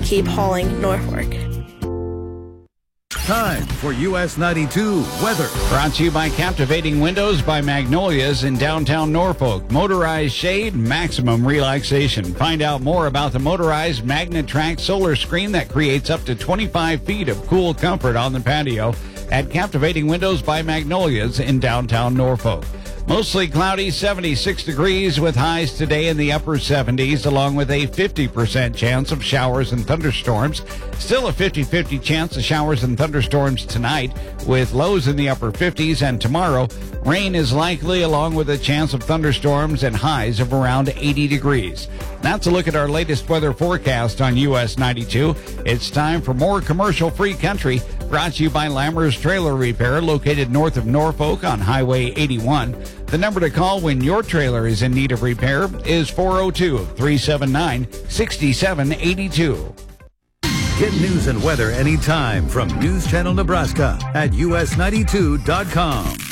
keep hauling Norfolk. Time for US 92 weather. Brought to you by Captivating Windows by Magnolias in downtown Norfolk. Motorized shade, maximum relaxation. Find out more about the motorized MagnaTrack solar screen that creates up to 25 feet of cool comfort on the patio at Captivating Windows by Magnolias in downtown Norfolk. Mostly cloudy, 76 degrees with highs today in the upper 70s, along with a 50% chance of showers and thunderstorms. Still a 50-50 chance of showers and thunderstorms tonight with lows in the upper 50s, and tomorrow rain is likely along with a chance of thunderstorms and highs of around 80 degrees. That's a look at our latest weather forecast on US 92. It's time for more commercial-free country, brought to you by Lammers Trailer Repair, located north of Norfolk on Highway 81. The number to call when your trailer is in need of repair is 402-379-6782. Get news and weather anytime from News Channel Nebraska at us92.com.